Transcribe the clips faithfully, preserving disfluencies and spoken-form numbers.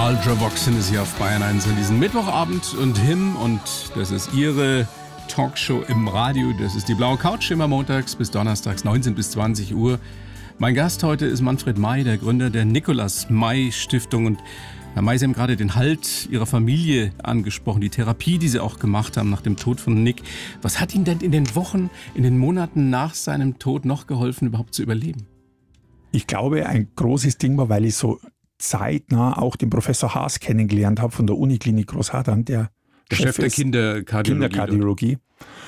Ultravox sind es hier auf Bayern eins an diesem Mittwochabend und Him, und das ist Ihre Talkshow im Radio. Das ist die Blaue Couch, immer montags bis donnerstags neunzehn bis zwanzig Uhr. Mein Gast heute ist Manfred May, der Gründer der Nikolaus May Stiftung. Und Herr May, Sie haben gerade den Halt Ihrer Familie angesprochen, die Therapie, die Sie auch gemacht haben nach dem Tod von Nick. Was hat Ihnen denn in den Wochen, in den Monaten nach seinem Tod noch geholfen, überhaupt zu überleben? Ich glaube, ein großes Ding war, weil ich so zeitnah auch den Professor Haas kennengelernt habe von der Uniklinik Großhadern, der, der Chef, Chef der Kinderkardiologie. Kinderkardiologie.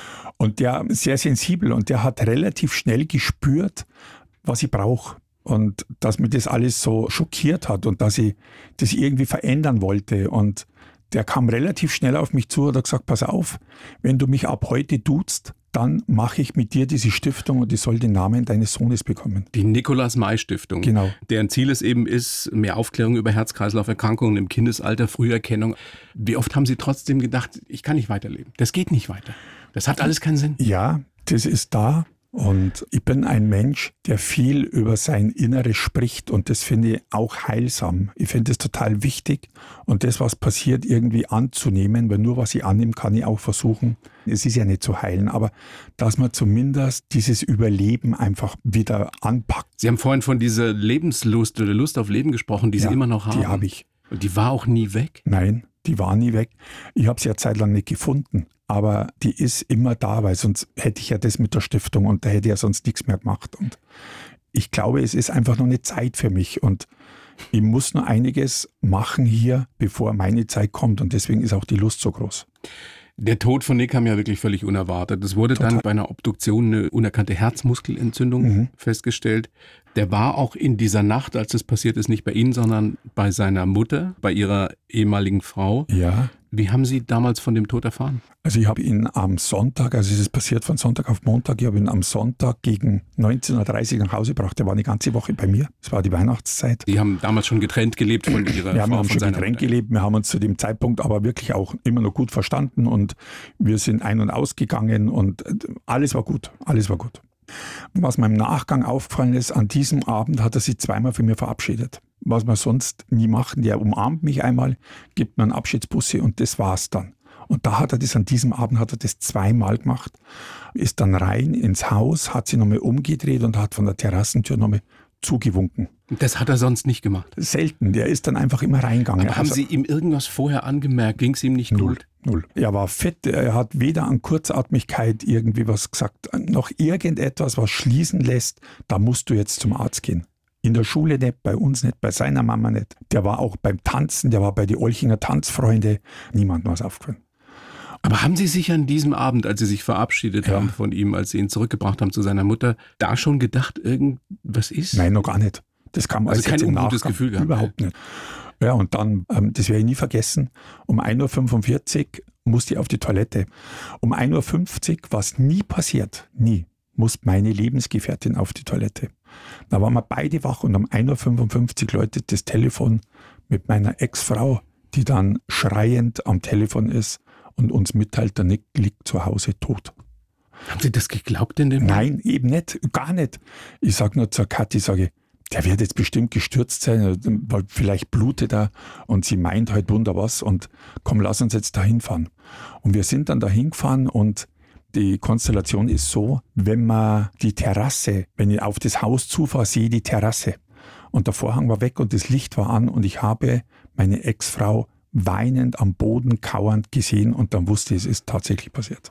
Und der ist sehr sensibel und der hat relativ schnell gespürt, was ich brauche. Und dass mich das alles so schockiert hat und dass ich das irgendwie verändern wollte. Und der kam relativ schnell auf mich zu und hat gesagt, pass auf, wenn du mich ab heute duzt, dann mache ich mit dir diese Stiftung und die soll den Namen deines Sohnes bekommen. Die Nikolaus May Stiftung. Genau. Deren Ziel es eben ist, mehr Aufklärung über Herz-Kreislauf-Erkrankungen im Kindesalter, Früherkennung. Wie oft haben Sie trotzdem gedacht, ich kann nicht weiterleben? Das geht nicht weiter. Das hat alles keinen Sinn. Ja, das ist da. Und ich bin ein Mensch, der viel über sein Inneres spricht, und das finde ich auch heilsam. Ich finde es total wichtig, und das, was passiert, irgendwie anzunehmen, weil nur was ich annehme, kann ich auch versuchen. Es ist ja nicht zu heilen, aber dass man zumindest dieses Überleben einfach wieder anpackt. Sie haben vorhin von dieser Lebenslust oder Lust auf Leben gesprochen, die ja, Sie immer noch haben. Die habe ich. Und die war auch nie weg? Nein, die war nie weg. Ich habe sie ja zeitlang nicht gefunden. Aber die ist immer da, weil sonst hätte ich ja das mit der Stiftung und da hätte ich ja sonst nichts mehr gemacht. Und ich glaube, es ist einfach noch eine Zeit für mich und ich muss noch einiges machen hier, bevor meine Zeit kommt, und deswegen ist auch die Lust so groß. Der Tod von Nick kam ja wirklich völlig unerwartet. Es wurde Total. dann bei einer Obduktion eine unerkannte Herzmuskelentzündung mhm. festgestellt. Der war auch in dieser Nacht, als das passiert ist, nicht bei Ihnen, sondern bei seiner Mutter, bei Ihrer ehemaligen Frau. Ja. Wie haben Sie damals von dem Tod erfahren? Also ich habe ihn am Sonntag, also es ist passiert von Sonntag auf Montag, ich habe ihn am Sonntag gegen neunzehn Uhr dreißig nach Hause gebracht. Der war eine ganze Woche bei mir. Es war die Weihnachtszeit. Sie haben damals schon getrennt gelebt von Ihrer ja, Frau? Wir haben von schon getrennt Mutter. gelebt. Wir haben uns zu dem Zeitpunkt aber wirklich auch immer noch gut verstanden und wir sind ein- und ausgegangen und alles war gut. Alles war gut. Was mir im Nachgang aufgefallen ist, an diesem Abend hat er sich zweimal von mir verabschiedet. Was wir sonst nie machen, der umarmt mich einmal, gibt mir einen Abschiedsbussi und das war's dann. Und da hat er das, an diesem Abend hat er das zweimal gemacht, ist dann rein ins Haus, hat sich nochmal umgedreht und hat von der Terrassentür nochmal zugewunken. Das hat er sonst nicht gemacht? Selten, der ist dann einfach immer reingegangen. Aber haben also, Sie ihm irgendwas vorher angemerkt? Ging es ihm nicht null, gut? Null. Er war fit, er hat weder an Kurzatmigkeit irgendwie was gesagt, noch irgendetwas, was schließen lässt, da musst du jetzt zum Arzt gehen. In der Schule nicht, bei uns nicht, bei seiner Mama nicht. Der war auch beim Tanzen, der war bei den Olchinger Tanzfreunde. Niemandem was aufgefallen. Aber haben Sie sich an diesem Abend, als Sie sich verabschiedet ja. haben von ihm, als Sie ihn zurückgebracht haben zu seiner Mutter, da schon gedacht, irgendwas ist? Nein, noch gar nicht. Das kam also kein ungutes Gefühl gehabt? Überhaupt nicht. Ja, und dann, das werde ich nie vergessen, um ein Uhr fünfundvierzig musste ich auf die Toilette. Um ein Uhr fünfzig, was nie passiert, nie, muss meine Lebensgefährtin auf die Toilette. Da waren wir beide wach und um ein Uhr fünfundfünfzig läutet das Telefon mit meiner Ex-Frau, die dann schreiend am Telefon ist und uns mitteilt, der Nick liegt zu Hause tot. Haben Sie das geglaubt in dem Nein, Moment? eben nicht, gar nicht. Ich sage nur zur Kathi, sage, der wird jetzt bestimmt gestürzt sein, weil vielleicht blutet er und sie meint halt wunder was und komm, lass uns jetzt da hinfahren. Und wir sind dann da hingefahren und die Konstellation ist so, wenn man die Terrasse, wenn ich auf das Haus zufahre, sehe ich die Terrasse. Und der Vorhang war weg und das Licht war an und ich habe meine Ex-Frau weinend am Boden kauernd gesehen und dann wusste ich, es ist tatsächlich passiert.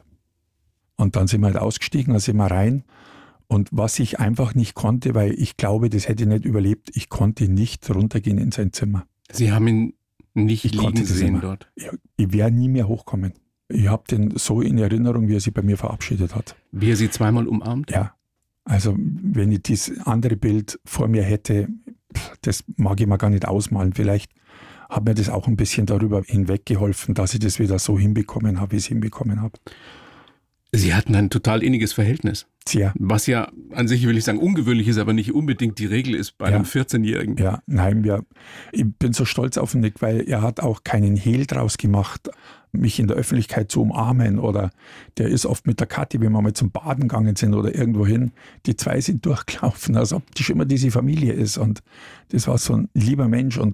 Und dann sind wir halt ausgestiegen, dann sind wir rein. Und was ich einfach nicht konnte, weil ich glaube, das hätte ich nicht überlebt, ich konnte nicht runtergehen in sein Zimmer. Sie haben ihn nicht ich liegen sehen dort? Ich, ich wäre nie mehr hochkommen. Ich habe den so in Erinnerung, wie er sich bei mir verabschiedet hat. Wie er Sie zweimal umarmt? Ja. Also wenn ich dieses andere Bild vor mir hätte, das mag ich mir gar nicht ausmalen. Vielleicht hat mir das auch ein bisschen darüber hinweggeholfen, dass ich das wieder so hinbekommen habe, wie ich es hinbekommen habe. Sie hatten ein total inniges Verhältnis. Sehr. Was ja an sich, will ich sagen, ungewöhnlich ist, aber nicht unbedingt die Regel ist bei ja. einem vierzehnjährigen. Ja, nein, wir, ich bin so stolz auf Nick, weil er hat auch keinen Hehl draus gemacht, mich in der Öffentlichkeit zu umarmen, oder der ist oft mit der Kathi, wenn wir mal zum Baden gegangen sind oder irgendwo hin, die zwei sind durchgelaufen, als ob die schon immer diese Familie ist, und das war so ein lieber Mensch und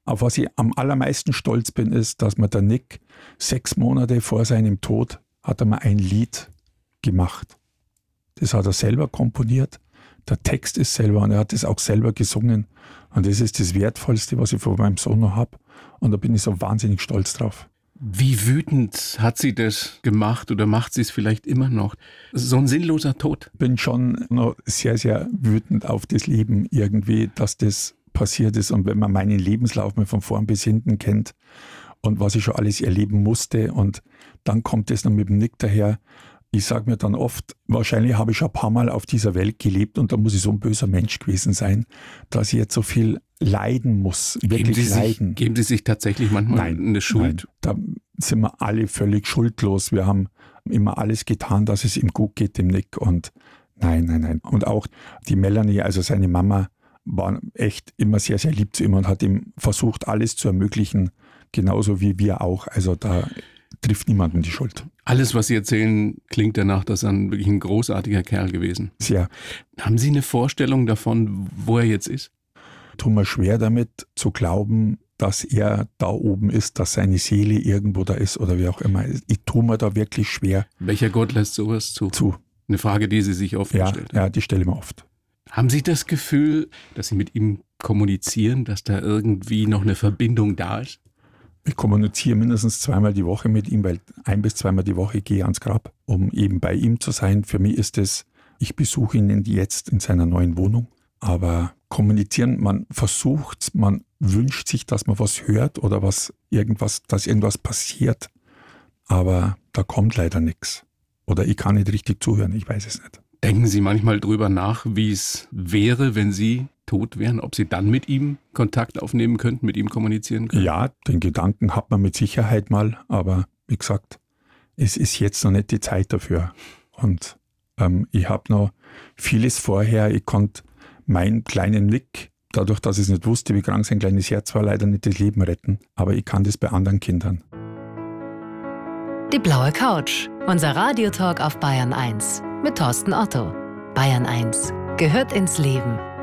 Auf was ich am allermeisten stolz bin, ist, dass mir der Nick sechs Monate vor seinem Tod hat er mir ein Lied gemacht. Das hat er selber komponiert. Der Text ist selber und er hat es auch selber gesungen. Und das ist das Wertvollste, was ich von meinem Sohn noch habe. Und da bin ich so wahnsinnig stolz drauf. Wie wütend hat sie das gemacht oder macht sie es vielleicht immer noch? So ein sinnloser Tod. Ich bin schon noch sehr, sehr wütend auf das Leben irgendwie, dass das passiert ist. Und wenn man meinen Lebenslauf mal von vorn bis hinten kennt und was ich schon alles erleben musste und dann kommt es noch mit dem Nick daher. Ich sage mir dann oft, wahrscheinlich habe ich schon ein paar Mal auf dieser Welt gelebt und da muss ich so ein böser Mensch gewesen sein, dass ich jetzt so viel leiden muss, wirklich geben Sie leiden. Sich, geben Sie sich tatsächlich manchmal nein, eine Schuld? Nein, da sind wir alle völlig schuldlos. Wir haben immer alles getan, dass es ihm gut geht, dem Nick. Und nein, nein, nein. Und auch die Melanie, also seine Mama, war echt immer sehr, sehr lieb zu ihm und hat ihm versucht, alles zu ermöglichen, genauso wie wir auch. Also da trifft niemanden die Schuld. Alles, was Sie erzählen, klingt danach, dass er ein, wirklich ein großartiger Kerl gewesen. Sehr. Haben Sie eine Vorstellung davon, wo er jetzt ist? Tut mir schwer damit zu glauben, dass er da oben ist, dass seine Seele irgendwo da ist oder wie auch immer. Ich tue mir da wirklich schwer. Welcher Gott lässt sowas zu? Zu. Eine Frage, die Sie sich oft ja, gestellt haben. Ja, die stelle ich mir oft. Haben Sie das Gefühl, dass Sie mit ihm kommunizieren, dass da irgendwie noch eine Verbindung da ist? Ich kommuniziere mindestens zweimal die Woche mit ihm, weil ein bis zweimal die Woche gehe ich ans Grab, um eben bei ihm zu sein. Für mich ist es, ich besuche ihn jetzt in seiner neuen Wohnung. Aber kommunizieren, man versucht, man wünscht sich, dass man was hört oder was irgendwas, dass irgendwas passiert. Aber da kommt leider nichts. Oder ich kann nicht richtig zuhören, ich weiß es nicht. Denken Sie manchmal drüber nach, wie es wäre, wenn Sie tot wären, ob Sie dann mit ihm Kontakt aufnehmen könnten, mit ihm kommunizieren können? Ja, den Gedanken hat man mit Sicherheit mal, aber wie gesagt, es ist jetzt noch nicht die Zeit dafür. Und ähm, ich habe noch vieles vorher, ich konnte meinen kleinen Nick, dadurch, dass ich es nicht wusste, wie krank sein kleines Herz war, leider nicht das Leben retten. Aber ich kann das bei anderen Kindern. Die blaue Couch, unser Radiotalk auf Bayern eins mit Thorsten Otto. Bayern eins gehört ins Leben.